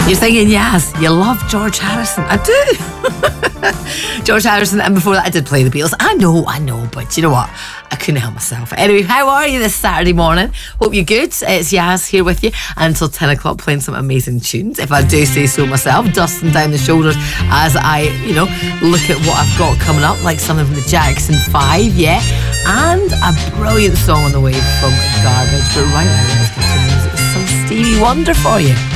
You're thinking, yes, you love George Harrison. I do. George Harrison, and before that I did play the Beatles. I know, but you know what? I couldn't help myself. Anyway, how are you this Saturday morning? Hope you're good. It's Yaz here with you until 10 o'clock playing some amazing tunes, if I do say so myself, dusting down the shoulders as I, look at what I've got coming up, like something from the Jackson 5, yeah, and a brilliant song on the way from Garbage. But right now, let's get to music. Some Stevie Wonder for you.